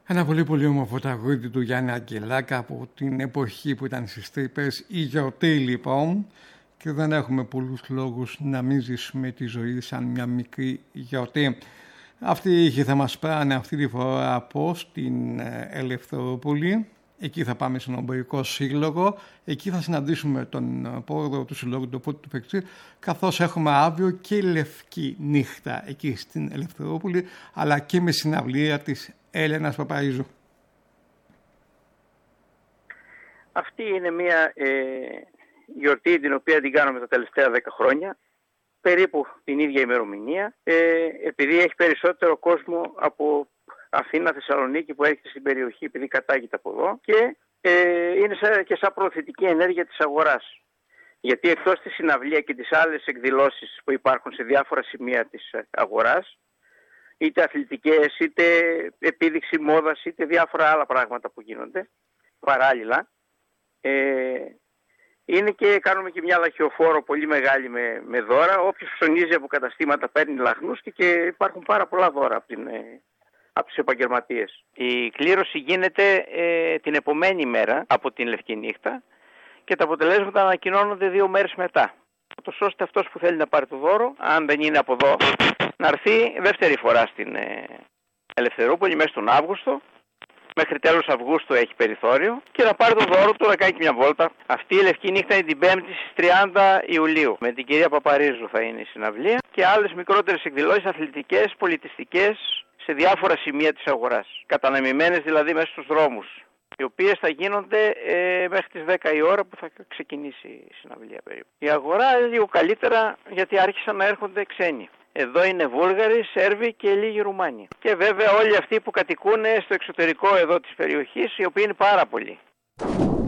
Ένα πολύ πολύ όμορφο τραγούδι του Γιάννη Αγγελάκα από την εποχή που ήταν στις τρύπες. Η γιορτή λοιπόν, και δεν έχουμε πολλούς λόγους να μην ζήσουμε τη ζωή σαν μια μικρή γιορτή. Αυτή η ήχη θα μας πάνε αυτή τη φορά από στην Ελευθερούπολη. Εκεί θα πάμε στον Ομπορικό Σύλλογο. Εκεί θα συναντήσουμε τον πρόεδρο του Συλλόγου, τον Πότη του Πεξή, καθώς έχουμε αύριο και λευκή νύχτα εκεί στην Ελευθερούπολη, αλλά και με συναυλία της Έλενας Παπαρίζου. Αυτή είναι μια γιορτή την οποία την κάνουμε τα τελευταία 10 χρόνια, περίπου την ίδια ημερομηνία, επειδή έχει περισσότερο κόσμο από Αθήνα, Θεσσαλονίκη που έρχεται στην περιοχή, επειδή κατάγεται από εδώ, και είναι και σαν προωθητική ενέργεια της αγοράς. Γιατί εκτός τη συναυλία και τις άλλες εκδηλώσεις που υπάρχουν σε διάφορα σημεία της αγοράς, είτε αθλητικές, είτε επίδειξη μόδας, είτε διάφορα άλλα πράγματα που γίνονται παράλληλα, είναι και κάνουμε και μια λαχιοφόρο πολύ μεγάλη με δώρα. Όποιος ψωνίζει από καταστήματα παίρνει λαχνούς και υπάρχουν πάρα πολλά δώρα από τους επαγγελματίες. Η κλήρωση γίνεται την επομένη μέρα από την Λευκή Νύχτα και τα αποτελέσματα ανακοινώνονται 2 μέρες μετά. Ώστε αυτός που θέλει να πάρει το δώρο, αν δεν είναι από εδώ, να έρθει δεύτερη φορά στην Ελευθερούπολη μέσα στον Αύγουστο. Μέχρι τέλος Αυγούστου έχει περιθώριο και να πάρει το δώρο του, να κάνει και μια βόλτα. Αυτή η Λευκή Νύχτα είναι την 5η στις 30 Ιουλίου. Με την κυρία Παπαρίζου θα είναι η συναυλία και άλλες μικρότερες εκδηλώσεις αθλητικές, πολιτιστικές σε διάφορα σημεία της αγοράς. Κατανεμημένες δηλαδή μέσα στους δρόμους, οι οποίες θα γίνονται μέχρι τις 10 η ώρα που θα ξεκινήσει η συναυλία περίπου. Η αγορά είναι λίγο καλύτερα γιατί άρχισαν να έρχονται ξένοι. Εδώ είναι Βούλγαροι, Σέρβοι και λίγοι Ρουμάνοι. Και βέβαια όλοι αυτοί που κατοικούν στο εξωτερικό εδώ της περιοχής, οι οποίοι είναι πάρα πολλοί.